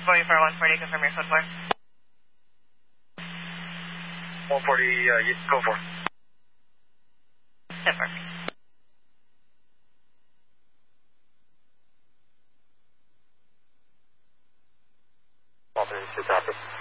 going for 140, confirm your code 4. 140, go for. Yeah, perfect. Copy.